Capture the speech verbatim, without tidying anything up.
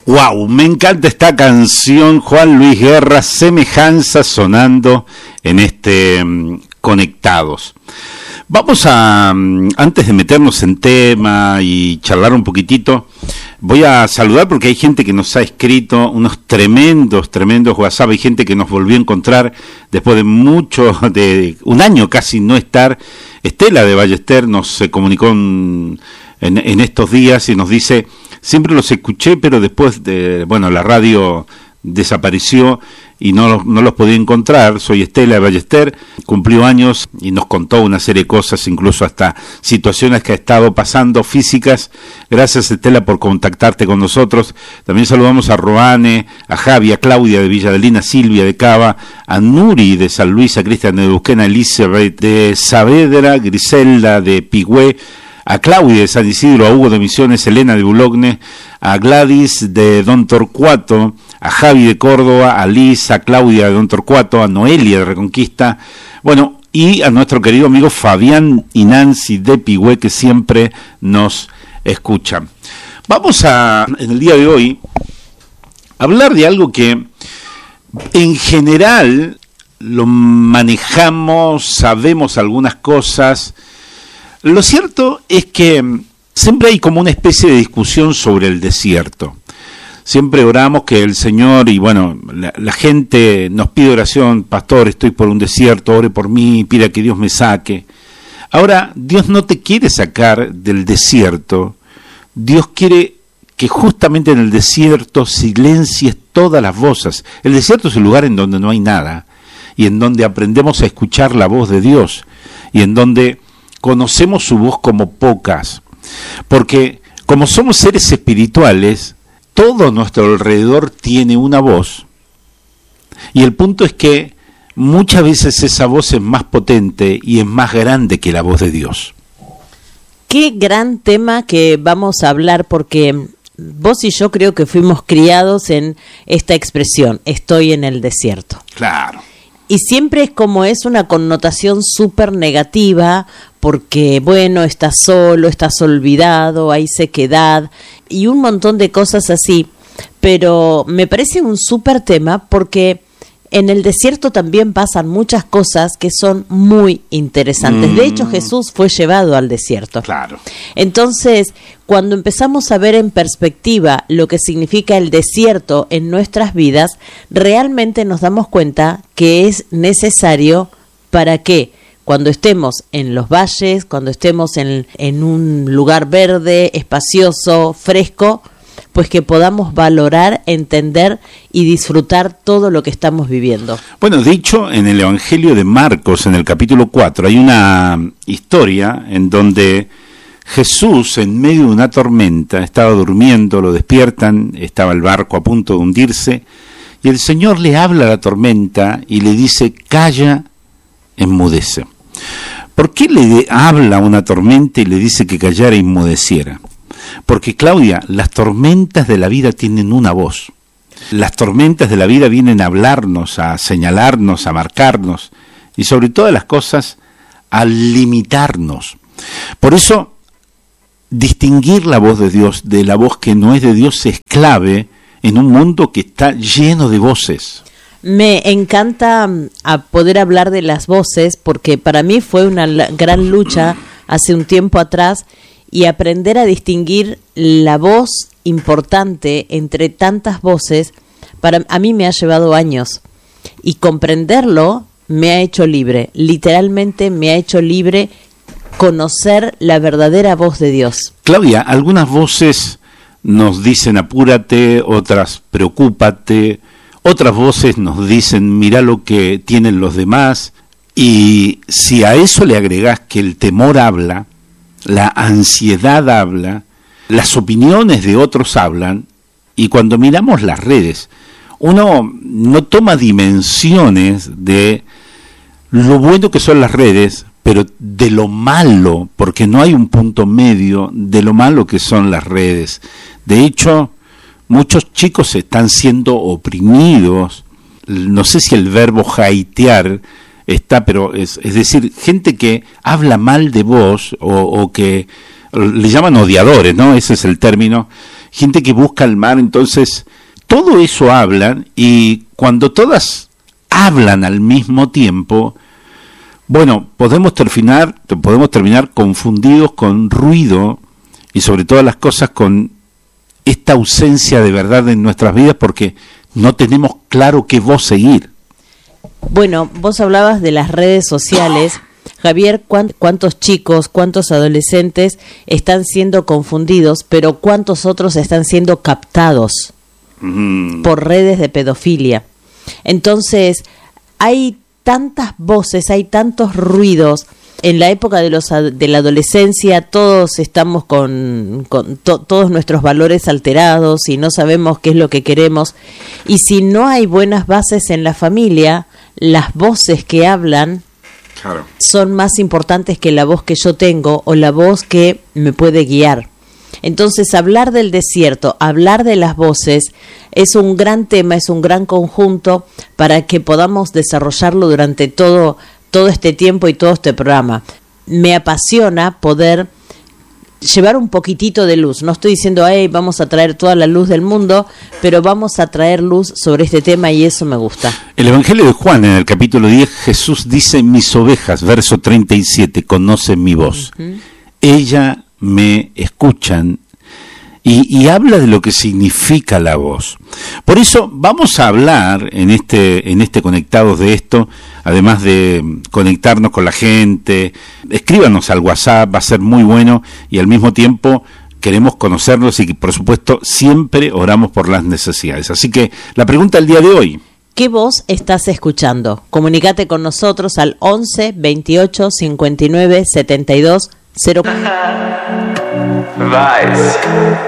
Wow, me encanta esta canción, Juan Luis Guerra, Semejanza, sonando en este um, Conectados. Vamos a, um, antes de meternos en tema y charlar un poquitito, voy a saludar porque hay gente que nos ha escrito unos tremendos, tremendos WhatsApp, hay gente que nos volvió a encontrar después de mucho, de un año casi no estar. Estela de Ballester nos se comunicó en, en, en estos días y nos dice: siempre los escuché, pero después de, bueno, la radio desapareció y no los, no los podía encontrar. Soy Estela de Ballester, cumplió años y nos contó una serie de cosas, incluso hasta situaciones que ha estado pasando físicas. Gracias, Estela, por contactarte con nosotros. También saludamos a Roane, a Javi, a Claudia de Villa Adelina, Silvia de Cava, a Nuri de San Luis, a Cristian de Busquena, Elizabeth de Saavedra, Griselda de Pigüé, a Claudia de San Isidro, a Hugo de Misiones, Elena de Bulogne, a Gladys de Don Torcuato, a Javi de Córdoba, a Liz, a Claudia de Don Torcuato, a Noelia de Reconquista, bueno, y a nuestro querido amigo Fabián y Nancy de Pigüé, que siempre nos escuchan. Vamos a, en el día de hoy, hablar de algo que en general lo manejamos, sabemos algunas cosas. Lo cierto es que siempre hay como una especie de discusión sobre el desierto. Siempre oramos que el Señor, y bueno, la, la gente nos pide oración: pastor, estoy por un desierto, ore por mí, pida que Dios me saque. Ahora, Dios no te quiere sacar del desierto. Dios quiere que justamente en el desierto silencies todas las voces. El desierto es un lugar en donde no hay nada, y en donde aprendemos a escuchar la voz de Dios, y en donde conocemos su voz como pocas, porque como somos seres espirituales, todo nuestro alrededor tiene una voz, y el punto es que muchas veces esa voz es más potente y es más grande que la voz de Dios. Qué gran tema que vamos a hablar, porque vos y yo creo que fuimos criados en esta expresión: estoy en el desierto. Claro. Y siempre es como es una connotación súper negativa, porque, bueno, estás solo, estás olvidado, hay sequedad y un montón de cosas así. Pero me parece un súper tema porque en el desierto también pasan muchas cosas que son muy interesantes. Mm. De hecho, Jesús fue llevado al desierto. Claro. Entonces, cuando empezamos a ver en perspectiva lo que significa el desierto en nuestras vidas, realmente nos damos cuenta que es necesario para que cuando estemos en los valles, cuando estemos en, en un lugar verde, espacioso, fresco, pues que podamos valorar, entender y disfrutar todo lo que estamos viviendo. Bueno, de hecho, en el Evangelio de Marcos, en el capítulo cuatro, hay una historia en donde Jesús, en medio de una tormenta, estaba durmiendo, lo despiertan, estaba el barco a punto de hundirse, y el Señor le habla a la tormenta y le dice: calla, enmudece. ¿Por qué le habla a una tormenta y le dice que callara e inmudeciera? Porque, Claudia, las tormentas de la vida tienen una voz. Las tormentas de la vida vienen a hablarnos, a señalarnos, a marcarnos, y sobre todas las cosas, a limitarnos. Por eso, distinguir la voz de Dios de la voz que no es de Dios es clave en un mundo que está lleno de voces. Me encanta a poder hablar de las voces, porque para mí fue una gran lucha hace un tiempo atrás, y aprender a distinguir la voz importante entre tantas voces, para a mí me ha llevado años, y comprenderlo me ha hecho libre, literalmente me ha hecho libre conocer la verdadera voz de Dios. Claudia, algunas voces nos dicen apúrate, otras preocúpate, otras voces nos dicen mira lo que tienen los demás, y si a eso le agregás que el temor habla, la ansiedad habla, las opiniones de otros hablan, y cuando miramos las redes, uno no toma dimensiones de lo bueno que son las redes, pero de lo malo, porque no hay un punto medio de lo malo que son las redes. De hecho, muchos chicos están siendo oprimidos, no sé si el verbo hatear está, pero es, es decir, gente que habla mal de vos o, o que le llaman odiadores, ¿no? Ese es el término. Gente que busca el mal, entonces todo eso hablan, y cuando todas hablan al mismo tiempo, bueno, podemos terminar, podemos terminar confundidos con ruido y sobre todas las cosas con esta ausencia de verdad en nuestras vidas porque no tenemos claro qué voz seguir. Bueno, vos hablabas de las redes sociales. Javier, ¿cuántos chicos, cuántos adolescentes están siendo confundidos, pero cuántos otros están siendo captados mm. por redes de pedofilia? Entonces, hay tantas voces, hay tantos ruidos. En la época de los de la adolescencia todos estamos con, con to, todos nuestros valores alterados y no sabemos qué es lo que queremos. Y si no hay buenas bases en la familia, las voces que hablan claro. son más importantes que la voz que yo tengo o la voz que me puede guiar. Entonces, hablar del desierto, hablar de las voces, es un gran tema, es un gran conjunto para que podamos desarrollarlo durante todo, todo este tiempo y todo este programa. Me apasiona poder llevar un poquitito de luz. No estoy diciendo, hey, vamos a traer toda la luz del mundo, pero vamos a traer luz sobre este tema y eso me gusta. El Evangelio de Juan, en el capítulo diez, Jesús dice, mis ovejas, verso treinta y siete, conocen mi voz. Uh-huh. Ella me escuchan y, y habla de lo que significa la voz. Por eso vamos a hablar en este, en este Conectados de esto, además de conectarnos con la gente. Escríbanos al WhatsApp, va a ser muy bueno, y al mismo tiempo queremos conocerlos y por supuesto siempre oramos por las necesidades. Así que la pregunta del día de hoy: ¿qué voz estás escuchando? Comunícate con nosotros al once, veintiocho, cincuenta y nueve, setenta y dos, cero. Vice.